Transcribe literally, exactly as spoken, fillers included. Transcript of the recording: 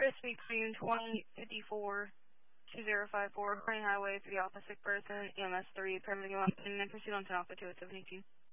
This between twenty fifty-four two zero five four, Crane Highway to the opposite person, E M S three, permitting one, and then proceed on to Alpha two at seven eighteen.